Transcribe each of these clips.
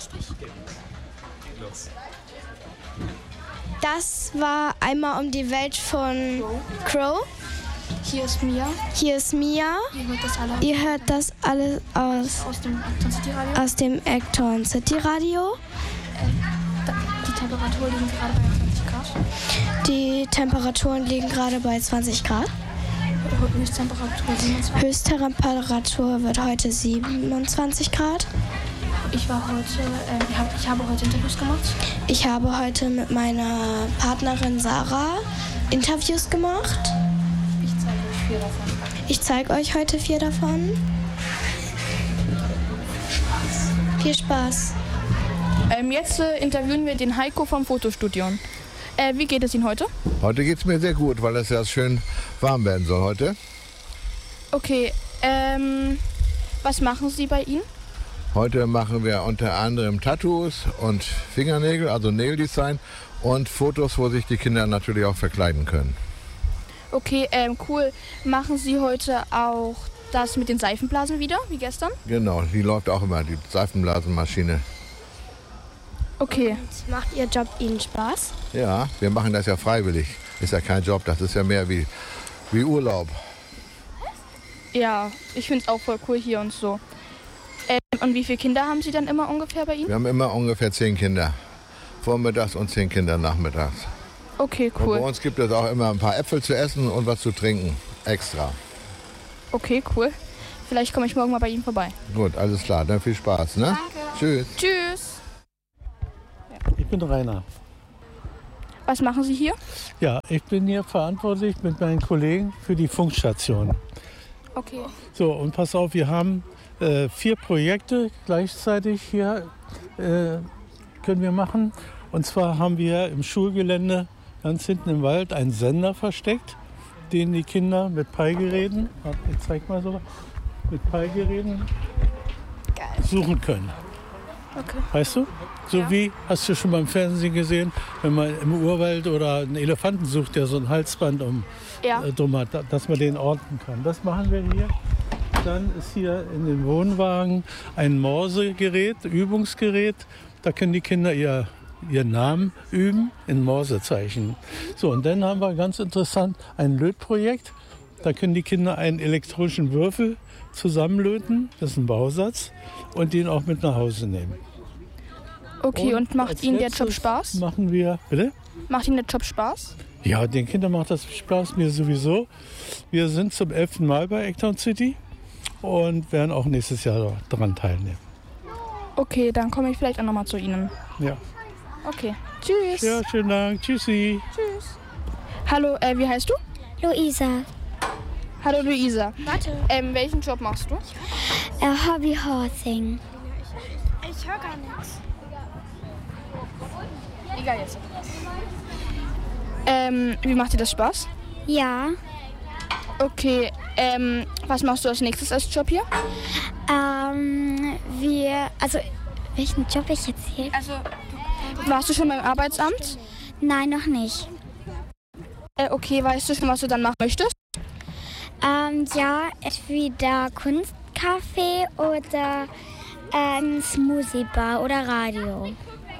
Das war einmal um die Welt von Crow. Hier ist Mia. Hier ist Mia. Ihr hört das alles Aus dem Acton City Radio. aus dem Acton City Radio. Die Temperaturen liegen gerade bei 20 Grad. Die Temperaturen liegen gerade bei 20 Grad. Höchsttemperatur 27. Höchsttemperatur wird heute 27 Grad. Ich habe heute Interviews gemacht. Ich habe heute mit meiner Partnerin Sarah Interviews gemacht. Ich zeige euch heute 4 davon. Viel Spaß. Jetzt interviewen wir den Heiko vom Fotostudio. Wie geht es Ihnen heute? Heute geht es mir sehr gut, weil es ja schön warm werden soll heute. Okay, was machen Sie bei Ihnen? Heute machen wir unter anderem Tattoos und Fingernägel, also Nail Design und Fotos, wo sich die Kinder natürlich auch verkleiden können. Okay, cool. Machen Sie heute auch das mit den Seifenblasen wieder, wie gestern? Genau, die läuft auch immer, die Seifenblasenmaschine. Okay. Und macht Ihr Job Ihnen Spaß? Ja, wir machen das ja freiwillig. Ist ja kein Job, das ist ja mehr wie Urlaub. Ja, ich finde es auch voll cool hier und so. Und wie viele Kinder haben Sie dann immer ungefähr bei Ihnen? Wir haben immer ungefähr 10 Kinder vormittags und 10 Kinder nachmittags. Okay, Und cool. bei uns gibt es auch immer ein paar Äpfel zu essen und was zu trinken, extra. Okay, cool. Vielleicht komme ich morgen mal bei Ihnen vorbei. Gut, alles klar, dann viel Spaß, ne? Danke. Tschüss. Tschüss. Ich bin Rainer. Was machen Sie hier? Ja, ich bin hier verantwortlich mit meinen Kollegen für die Funkstation. Okay. So, und pass auf, wir haben 4 Projekte gleichzeitig hier können wir machen. Und zwar haben wir im Schulgelände ganz hinten im Wald einen Sender versteckt, den die Kinder mit Peigeräten, ich zeig mal so, mit Peigeräten suchen können. Okay. Weißt du? So Ja. wie, hast du schon mal im Fernsehen gesehen, wenn man im Urwald oder einen Elefanten sucht, der so ein Halsband drum hat, dass man den orten kann. Das machen wir hier. Dann ist hier in den Wohnwagen ein Morsegerät, Übungsgerät. Da können die Kinder ihren Namen üben in Morsezeichen. So, und dann haben wir ganz interessant ein Lötprojekt. Da können die Kinder einen elektronischen Würfel zusammenlöten, das ist ein Bausatz, und den auch mit nach Hause nehmen. Okay, und macht als Ihnen der letztes Job Spaß? Machen wir, bitte? Macht Ihnen der Job Spaß? Ja, den Kindern macht das Spaß, mir sowieso. Wir sind zum 11. Mal bei Acton City und werden auch nächstes Jahr daran teilnehmen. Okay, dann komme ich vielleicht auch nochmal zu Ihnen. Ja. Okay. Tschüss. Ja, schönen Dank. Tschüssi. Tschüss. Hallo, wie heißt du? Luisa. Hallo Luisa. Warte. Welchen Job machst du? Hobby Horsing. Ich höre gar nichts. Egal jetzt. Wie macht dir das Spaß? Ja. Okay, was machst du als nächstes als Job hier? Welchen Job ich jetzt hier? Also, warst du schon beim Arbeitsamt? Nein, noch nicht. Okay, weißt du schon, was du dann machen möchtest? Ja, entweder Kunstcafé oder Smoothie Bar oder Radio.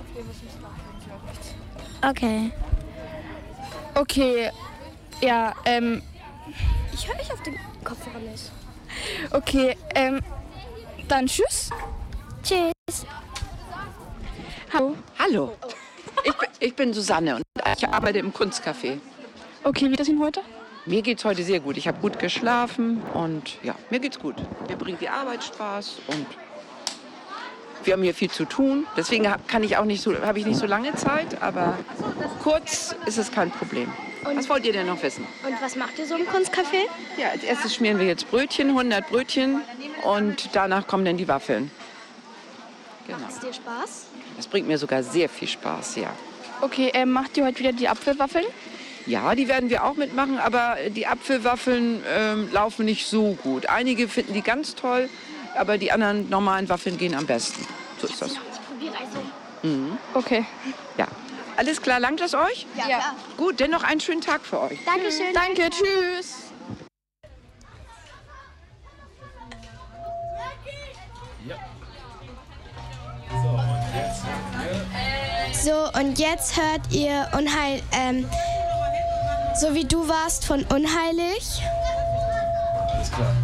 Okay. Okay, ja, Ich höre dich auf dem Kopfhörer nicht. okay, dann tschüss. Tschüss. Hallo. Hallo, ich bin Susanne und ich arbeite im Kunstcafé. Okay, wie geht es Ihnen heute? Mir geht's heute sehr gut. Ich habe gut geschlafen und ja, mir geht's gut. Mir bringt die Arbeit Spaß und wir haben hier viel zu tun. Deswegen habe ich nicht so lange Zeit, aber kurz ist es kein Problem. Was wollt ihr denn noch wissen? Und was macht ihr so im Kunstcafé? Ja, als erstes schmieren wir jetzt Brötchen, 100 Brötchen und danach kommen dann die Waffeln. Genau. Macht es dir Spaß? Das bringt mir sogar sehr viel Spaß, ja. Okay, macht ihr heute wieder die Apfelwaffeln? Ja, die werden wir auch mitmachen, aber die Apfelwaffeln laufen nicht so gut. Einige finden die ganz toll, aber die anderen normalen Waffeln gehen am besten. So ist das. Ich probiere also. Mhm. Okay. Ja. Alles klar, langt das euch? Ja. Gut, dann noch einen schönen Tag für euch. Dankeschön. Danke, tschüss. So, und So, und jetzt hört ihr so wie du warst von Unheilig. Alles klar.